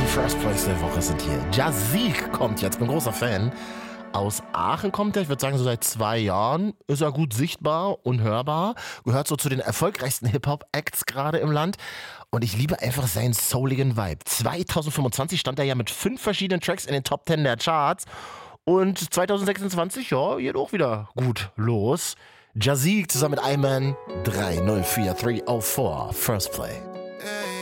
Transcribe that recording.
First Place der Woche sind hier. Jazik kommt jetzt, bin großer Fan. Aus Aachen kommt er, ich würde sagen so seit 2 Jahren, ist er gut sichtbar und hörbar, gehört so zu den erfolgreichsten Hip-Hop-Acts gerade im Land und ich liebe einfach seinen souligen Vibe. 2025 stand er ja mit 5 verschiedenen Tracks in den Top 10 der Charts und 2026, ja, geht auch wieder gut los. Jazik zusammen mit Iman 304304, First Play. Hey.